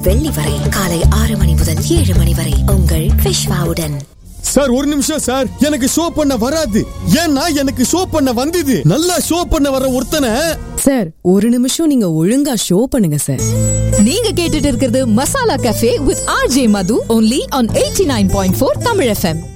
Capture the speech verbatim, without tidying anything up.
வெள்ளி வரை காலை ஆறு மணி முதல் ஏழு மணி வரை உங்கள் விஷ்வாவுடன். சார் ஒரு நிமிஷம் சார், எனக்கு ஷோ பண்ண வராது. ஏன்னா எனக்கு ஷோ பண்ண வந்தது. நல்லா ஷோ பண்ண வர ஒருத்தனை. சார் ஒரு நிமிஷம் நீங்க ஒழுங்கா ஷோ பண்ணுங்க சார். நீங்க கேட்டுட்டு இருக்கிறது masala cafe with RJ Madhu only on eighty-nine point four Tamil FM.